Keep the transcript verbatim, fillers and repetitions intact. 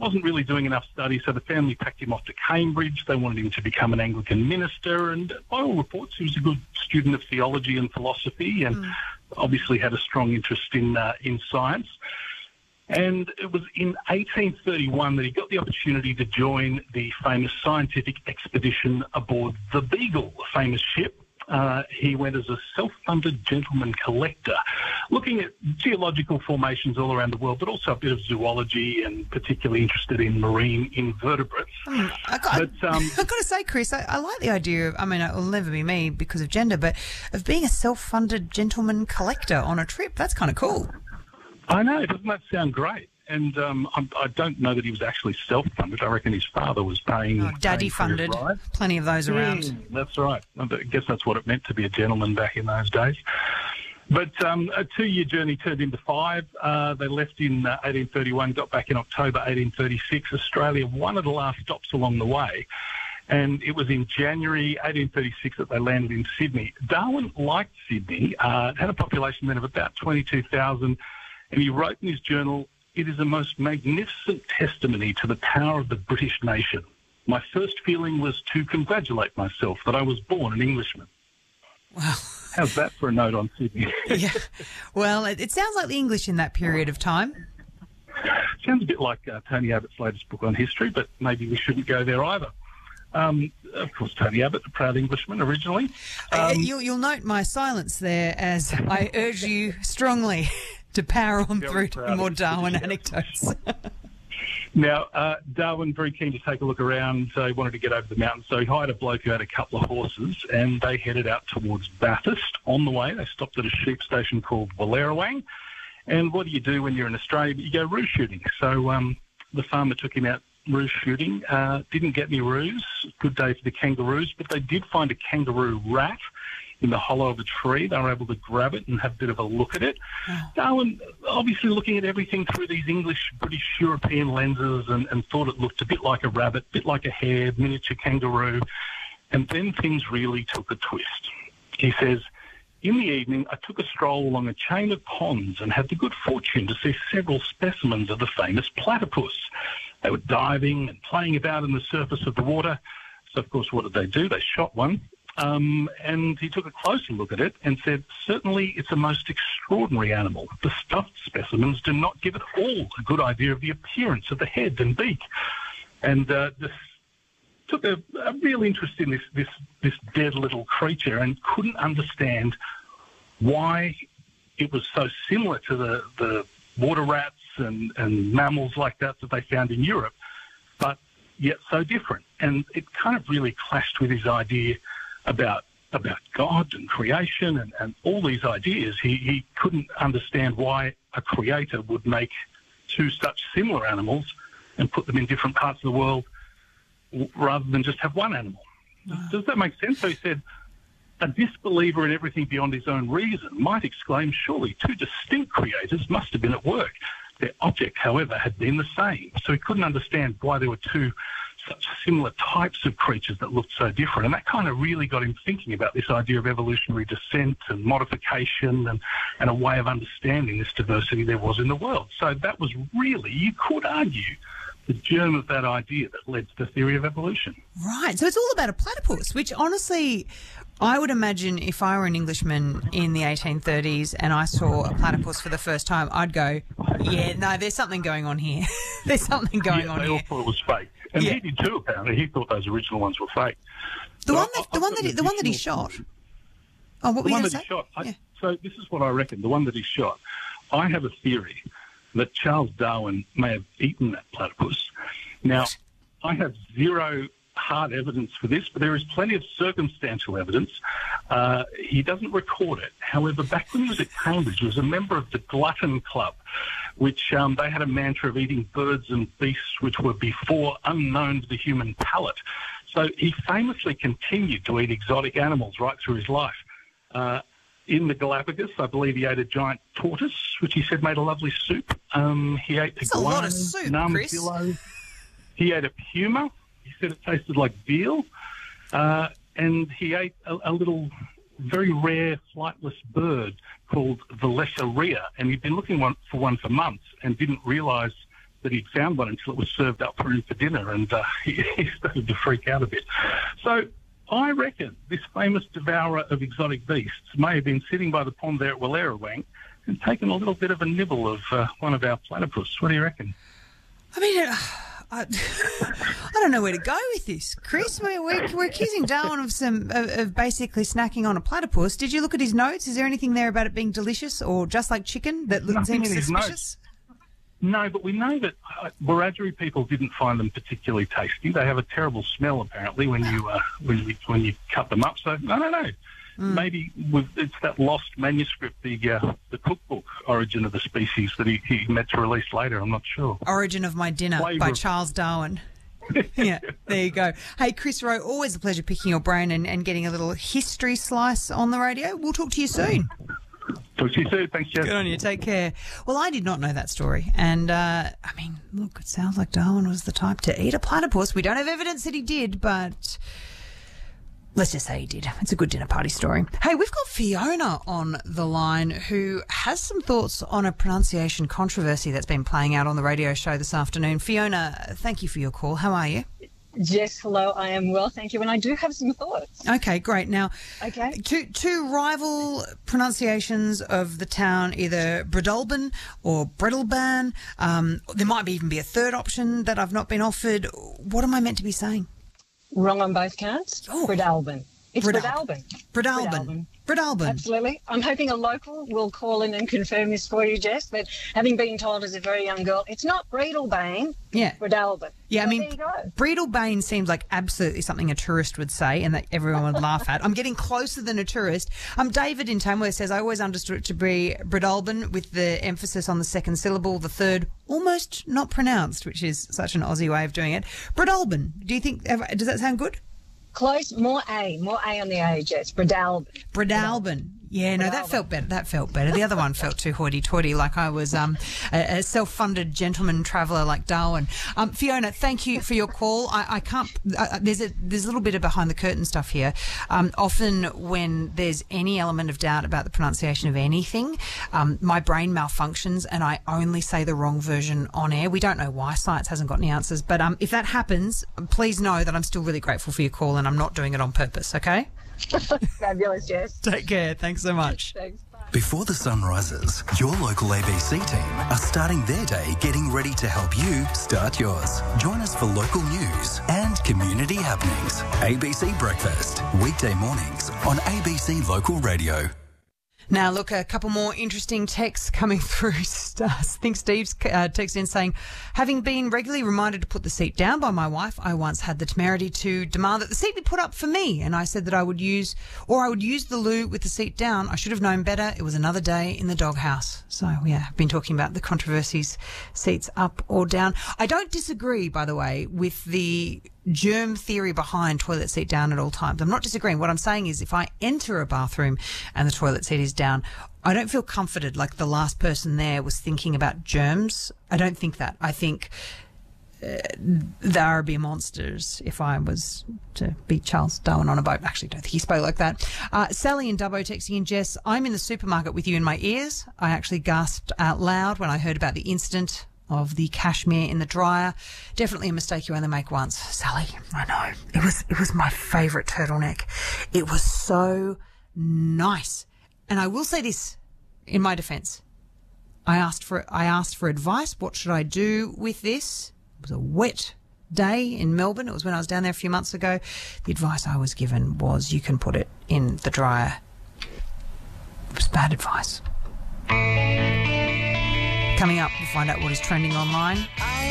wasn't really doing enough study, so the family packed him off to Cambridge. They wanted him to become an Anglican minister, and by all reports, he was a good student of theology and philosophy, and mm. obviously had a strong interest in uh, in science. And it was in eighteen thirty-one that he got the opportunity to join the famous scientific expedition aboard the Beagle, a famous ship. Uh, he went as a self-funded gentleman collector, looking at geological formations all around the world, but also a bit of zoology, and particularly interested in marine invertebrates. Mm, I got, but, um, I've got to say, Chris, I, I like the idea of, I mean, it will never be me because of gender, but of being a self-funded gentleman collector on a trip. That's kind of cool. I know. Doesn't that sound great? And um, I, I don't know that he was actually self-funded. I reckon his father was paying. Oh, daddy paying funded. Plenty of those around. Mm, that's right. I guess that's what it meant to be a gentleman back in those days. But um, a two-year journey turned into five. Uh, they left in uh, eighteen thirty-one, got back in October eighteen thirty-six. Australia, one of the last stops along the way. And it was in January eighteen thirty-six that they landed in Sydney. Darwin liked Sydney. Uh, it had a population then of about twenty-two thousand. And he wrote in his journal, "It is a most magnificent testimony to the power of the British nation. My first feeling was to congratulate myself that I was born an Englishman." Wow. How's that for a note on Sydney? Yeah. Well, it, it sounds like the English in that period of time. Sounds a bit like uh, Tony Abbott's latest book on history, but maybe we shouldn't go there either. Um, of course, Tony Abbott, a proud Englishman originally. Um, uh, you'll, you'll note my silence there as I urge you strongly to power on through to more Darwin anecdotes. Now, uh, Darwin, very keen to take a look around. Uh, he wanted to get over the mountain, so he hired a bloke who had a couple of horses, and they headed out towards Bathurst. On the way, they stopped at a sheep station called Wallerawang. And what do you do when you're in Australia? You go roo shooting. So um, the farmer took him out roo shooting. Uh, didn't get any roos. Good day for the kangaroos, but they did find a kangaroo rat in the hollow of a tree. They were able to grab it and have a bit of a look at it. Oh. Darwin, obviously looking at everything through these English, British, European lenses, and, and thought it looked a bit like a rabbit, a bit like a hare, miniature kangaroo. And then things really took a twist. He says, "In the evening, I took a stroll along a chain of ponds and had the good fortune to see several specimens of the famous platypus. They were diving and playing about in the surface of the water. So, of course, what did they do? They shot one. Um, and he took a closer look at it and said, certainly it's a most extraordinary animal. The stuffed specimens do not give at all a good idea of the appearance of the head and beak." And uh, this took a, a real interest in this, this, this dead little creature and couldn't understand why it was so similar to the, the water rats and, and mammals like that that they found in Europe, but yet so different. And it kind of really clashed with his idea about about God and creation and, and all these ideas. He, he couldn't understand why a creator would make two such similar animals and put them in different parts of the world rather than just have one animal. Wow. Does that make sense? So he said, a disbeliever in everything beyond his own reason might exclaim, surely two distinct creators must have been at work. Their object, however, had been the same. So he couldn't understand why there were two such similar types of creatures that looked so different. And that kind of really got him thinking about this idea of evolutionary descent and modification and, and a way of understanding this diversity there was in the world. So that was really, you could argue, the germ of that idea that led to the theory of evolution. Right. So it's all about a platypus, which honestly, I would imagine if I were an Englishman in the eighteen thirties and I saw a platypus for the first time, I'd go, yeah, no, there's something going on here. There's something going yeah, on they here. All thought it was fake. And yeah. he did too, apparently. He thought those original ones were fake. The so one that, I, the one that, he, the one that he shot. Oh, what the were one you that say? he shot. I, yeah. So this is what I reckon. The one that he shot. I have a theory that Charles Darwin may have eaten that platypus. Now, what? I have zero hard evidence for this, but there is plenty of circumstantial evidence. Uh, he doesn't record it. However, back when he was at Cambridge, he was a member of the Glutton Club, which um, they had a mantra of eating birds and beasts which were before unknown to the human palate. So he famously continued to eat exotic animals right through his life. Uh, in the Galapagos, I believe he ate a giant tortoise, which he said made a lovely soup. Um, he ate That's a lot of soup, armadillo. He ate a puma. He said it tasted like veal. Uh, and he ate a, a little very rare flightless bird called the Lesseria. And he'd been looking one, for one for months and didn't realise that he'd found one until it was served up for him for dinner, and uh, he, he started to freak out a bit. So I reckon this famous devourer of exotic beasts may have been sitting by the pond there at Wallerawang and taken a little bit of a nibble of uh, one of our platypus. What do you reckon? I mean, uh, I, I don't know where to go with this, Chris. We're, we're, we're accusing Darwin of some of, of basically snacking on a platypus. Did you look at his notes? Is there anything there about it being delicious or just like chicken that Nothing seems in his suspicious? notes. No, but we know that uh, Wiradjuri people didn't find them particularly tasty. They have a terrible smell, apparently, when you uh, when you when you cut them up. So I don't know. Mm. Maybe with, it's that lost manuscript, the uh, the cookbook Origin of the Species that he, he meant to release later. I'm not sure. Origin of My Dinner Flavour by of- Charles Darwin. Yeah, there you go. Hey, Chris Rowe, always a pleasure picking your brain and, and getting a little history slice on the radio. We'll talk to you soon. Talk to you soon. Thanks, Jeff. Good on you. Take care. Well, I did not know that story. And, uh, I mean, look, it sounds like Darwin was the type to eat a platypus. We don't have evidence that he did, but let's just say he did. It's a good dinner party story. Hey, we've got Fiona on the line who has some thoughts on a pronunciation controversy that's been playing out on the radio show this afternoon. Fiona, thank you for your call. How are you? Jess, hello. I am well, thank you. And I do have some thoughts. Okay, great. Now, Okay. two two rival pronunciations of the town, either Breadalbane or Breadalbane. Um, there might be even be a third option that I've not been offered. What am I meant to be saying? Wrong on both counts. Oh. Breadalbane. It's Breadalbane. Breadalbane. Breadalbane. Breadalbane. Absolutely. I'm hoping a local will call in and confirm this for you, Jess, but having been told as a very young girl, it's not Breadalbane, Yeah. Breadalbane. Yeah, I So mean, there you go. Breadalbane seems like absolutely something a tourist would say and that everyone would laugh at. I'm getting closer than a tourist. Um, David in Tamworth says, I always understood it to be Breadalbane with the emphasis on the second syllable, the third almost not pronounced, which is such an Aussie way of doing it. Breadalbane, do you think, does that sound good? Close. More A. More A on the A, Jess. Breadalbane. Breadalbane. Yeah, no, that Breadalbane. felt better. That felt better. The other one felt too hoity-toity, like I was um, a, a self-funded gentleman traveller like Darwin. Um, Fiona, thank you for your call. I, I can't. Uh, there's a there's a little bit of behind-the-curtain stuff here. Um, often, when there's any element of doubt about the pronunciation of anything, um, my brain malfunctions and I only say the wrong version on air. We don't know why. Science hasn't got any answers. But um, if that happens, please know that I'm still really grateful for your call and I'm not doing it on purpose. Okay? Fabulous, Jess. Take care. Thanks so much. Thanks. Bye. Before the sun rises, your local A B C team are starting their day getting ready to help you start yours. Join us for local news and community happenings. A B C Breakfast, weekday mornings on A B C Local Radio. Now, look, a couple more interesting texts coming through. I think Steve's uh, texted in saying, having been regularly reminded to put the seat down by my wife, I once had the temerity to demand that the seat be put up for me. And I said that I would use, or I would use the loo with the seat down. I should have known better. It was another day in the doghouse. So, yeah, I've been talking about the controversies, seats up or down. I don't disagree, by the way, with the germ theory behind toilet seat down at all times. I'm not disagreeing. What I'm saying is if I enter a bathroom and the toilet seat is down, I don't feel comforted like the last person there was thinking about germs. I don't think that. I think uh, there would be monsters if I was to beat Charles Darwin on a boat. Actually, I don't think he spoke like that. Uh, Sally and Dubbo texting in, Jess, I'm in the supermarket with you in my ears. I actually gasped out loud when I heard about the incident of the cashmere in the dryer. Definitely a mistake you only make once. Sally, I know. It was it was my favourite turtleneck. It was so nice. And I will say this in my defence. I asked for I asked for advice. What should I do with this? It was a wet day in Melbourne. It was when I was down there a few months ago. The advice I was given was you can put it in the dryer. It was bad advice. Coming up, we'll find out what is trending online.